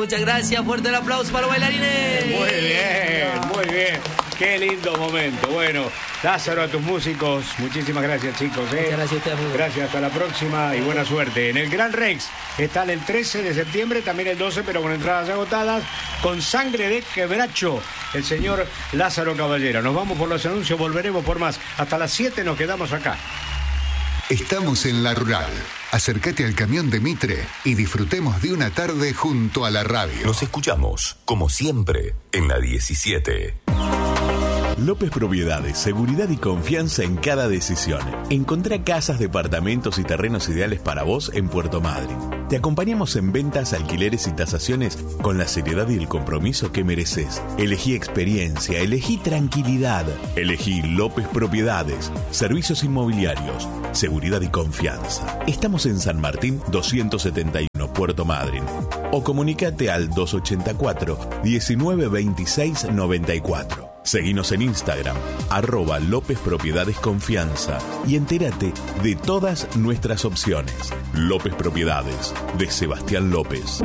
muchas gracias. Fuerte el aplauso para los bailarines. Muy bien. Qué lindo momento. Bueno, Lázaro, a tus músicos, muchísimas gracias, chicos. Muchas gracias a ustedes. Gracias, hasta la próxima y buena suerte. En el Gran Rex están el 13 de septiembre, también el 12, pero con entradas agotadas, con Sangre de Quebracho, el señor Lázaro Caballero. Nos vamos por los anuncios, volveremos por más. Hasta las 7 nos quedamos acá. Estamos en La Rural. Acércate al camión de Mitre y disfrutemos de una tarde junto a la radio. Nos escuchamos, como siempre, en la 17. López Propiedades, seguridad y confianza en cada decisión. Encontrá casas, departamentos y terrenos ideales para vos en Puerto Madryn. Te acompañamos en ventas, alquileres y tasaciones con la seriedad y el compromiso que mereces. Elegí experiencia, elegí tranquilidad. Elegí López Propiedades, servicios inmobiliarios, seguridad y confianza. Estamos en San Martín 271, Puerto Madryn. O comunicate al 284 1926 94. Seguinos en Instagram, @López Propiedades Confianza, y entérate de todas nuestras opciones. López Propiedades, de Sebastián López.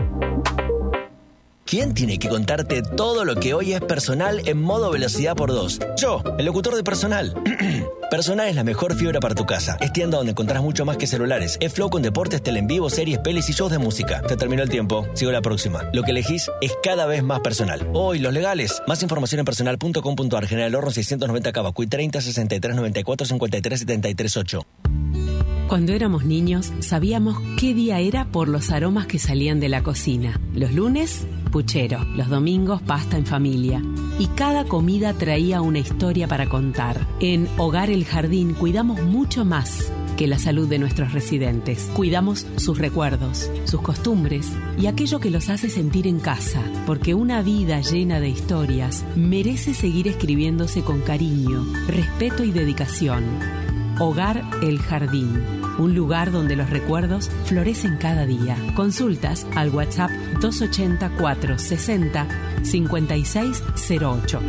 ¿Quién tiene que contarte todo lo que hoy es Personal en modo velocidad por 2? Yo, el locutor de Personal. Personal es la mejor fibra para tu casa. Es tienda donde encontrás mucho más que celulares. Es Flow con deportes, tele en vivo, series, pelis y shows de música. Te terminó el tiempo. Sigo la próxima. Lo que elegís es cada vez más personal. Hoy, los legales. Más información en personal.com.ar. General Horno 690 Cavacuy 30 63 94 53 73 8. Cuando éramos niños, sabíamos qué día era por los aromas que salían de la cocina. Los lunes, puchero. Los domingos, pasta en familia. Y cada comida traía una historia para contar. En Hogar El Jardín cuidamos mucho más que la salud de nuestros residentes. Cuidamos sus recuerdos, sus costumbres y aquello que los hace sentir en casa. Porque una vida llena de historias merece seguir escribiéndose con cariño, respeto y dedicación. Hogar El Jardín, un lugar donde los recuerdos florecen cada día. Consultas al WhatsApp 284 60 5608.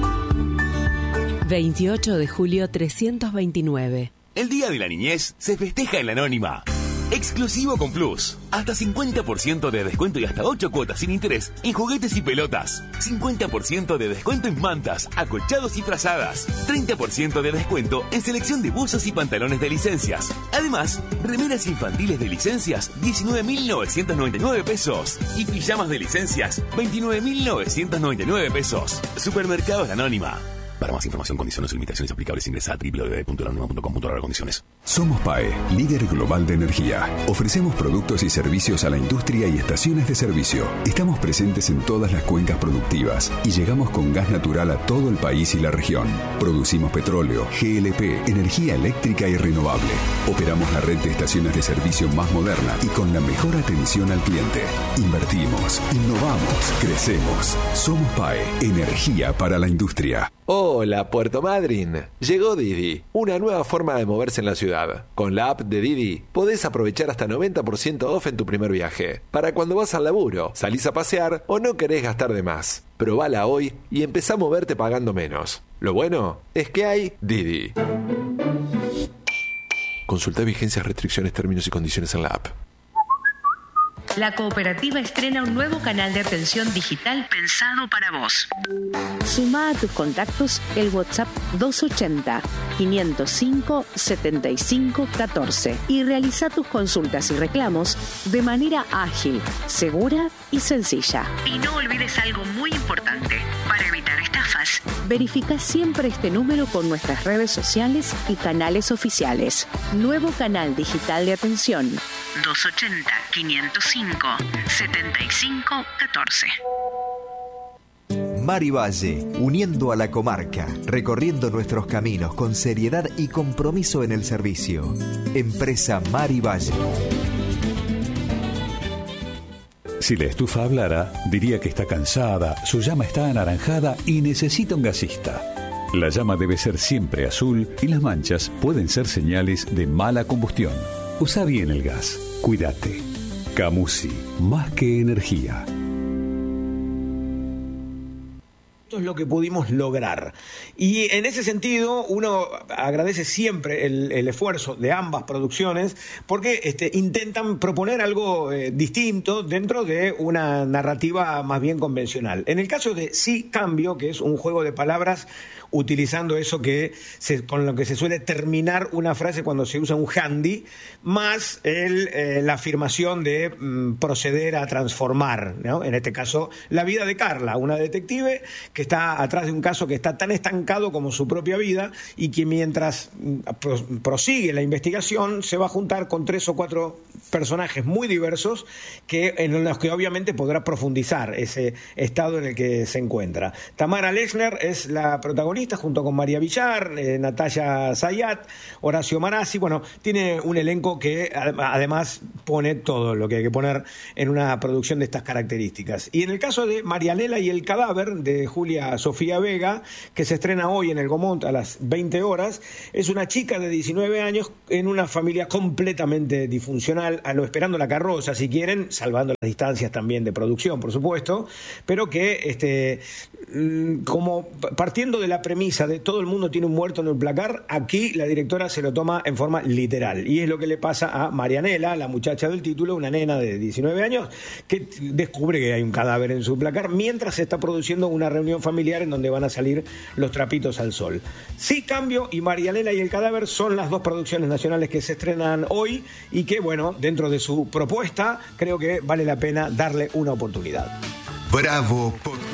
28 de julio 329. El Día de la Niñez se festeja en la Anónima. Exclusivo con Plus. Hasta 50% de descuento y hasta 8 cuotas sin interés en juguetes y pelotas. 50% de descuento en mantas, acolchados y frazadas. 30% de descuento en selección de buzos y pantalones de licencias. Además, remeras infantiles de licencias, 19.999 pesos. Y pijamas de licencias, 29.999 pesos. Supermercados La Anónima. Para más información, condiciones y limitaciones aplicables, ingresa a www.lanima.com.ar. Condiciones. Somos PAE, líder global de energía. Ofrecemos productos y servicios a la industria y estaciones de servicio. Estamos presentes en todas las cuencas productivas y llegamos con gas natural a todo el país y la región. Producimos petróleo, GLP, energía eléctrica y renovable. Operamos la red de estaciones de servicio más moderna y con la mejor atención al cliente. Invertimos, innovamos, crecemos. Somos PAE, energía para la industria. Hola, Puerto Madryn. Llegó Didi, una nueva forma de moverse en la ciudad. Con la app de Didi podés aprovechar hasta 90% off en tu primer viaje. Para cuando vas al laburo, salís a pasear o no querés gastar de más. Probala hoy y empezá a moverte pagando menos. Lo bueno es que hay Didi. Consulta vigencias, restricciones, términos y condiciones en la app. La cooperativa estrena un nuevo canal de atención digital pensado para vos. Sumá a tus contactos el WhatsApp 280 505 75 14 y realiza tus consultas y reclamos de manera ágil, segura y sencilla. Y no olvides algo muy importante. Para evitar estafas, verifica siempre este número con nuestras redes sociales y canales oficiales. Nuevo canal digital de atención 280 505 75 14. Mari Valle, uniendo a la comarca, recorriendo nuestros caminos con seriedad y compromiso en el servicio. Empresa Mari Valle. Si la estufa hablara, diría que está cansada, su llama está anaranjada y necesita un gasista. La llama debe ser siempre azul y las manchas pueden ser señales de mala combustión. Usa bien el gas. Cuídate. Camusi, más que energía. esto es lo que pudimos lograr. Y en ese sentido, uno agradece siempre el esfuerzo de ambas producciones, porque intentan proponer algo distinto dentro de una narrativa más bien convencional. En el caso de Sí Cambio, que es un juego de palabras utilizando eso con lo que se suele terminar una frase cuando se usa un handy, más la afirmación de proceder a transformar, ¿no? En este caso, la vida de Carla, una detective que está atrás de un caso que está tan estancado como su propia vida y que mientras prosigue la investigación se va a juntar con 3 o 4 personajes muy diversos en los que obviamente podrá profundizar ese estado en el que se encuentra. Tamara Lechner es la protagonista junto con María Villar, Natalia Zayat, Horacio Marazzi. Bueno, tiene un elenco que además pone todo lo que hay que poner en una producción de estas características. Y en el caso de Marianela y el cadáver, de Julia Sofía Vega, que se estrena hoy en el Gaumont a las 20 horas, es una chica de 19 años en una familia completamente disfuncional, a lo esperando la carroza, si quieren, salvando las distancias también de producción, por supuesto, pero que como partiendo de la premisa de todo el mundo tiene un muerto en el placar, aquí la directora se lo toma en forma literal, y es lo que le pasa a Marianela, la muchacha del título, una nena de 19 años que descubre que hay un cadáver en su placar mientras se está produciendo una reunión familiar en donde van a salir los trapitos al sol. Sí Cambio y Marianela y el cadáver son las dos producciones nacionales que se estrenan hoy y que, bueno, dentro de su propuesta creo que vale la pena darle una oportunidad. Bravo Podcast.